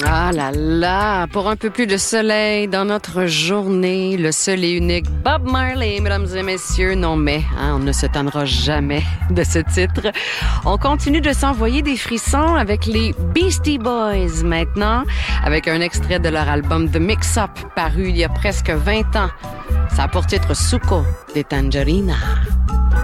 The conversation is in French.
Ah là là, pour un peu plus de soleil dans notre journée, le seul et unique Bob Marley, mesdames et messieurs. Non mais, on ne se tannera jamais de ce titre. On continue de s'envoyer des frissons avec les Beastie Boys maintenant, avec un extrait de leur album The Mix-Up, paru il y a presque 20 ans. Ça a pour titre Succo de Tangerina.